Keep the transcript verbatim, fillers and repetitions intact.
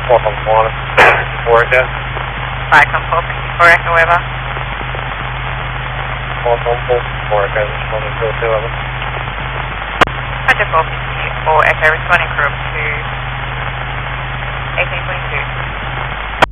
Welcome, one. four Echo. Right, come four fifty-four Echo Weber. Welcome, four Echo, responding to two of them. Roger, four fifty-four Echo, responding crew up to eighteen twenty-two.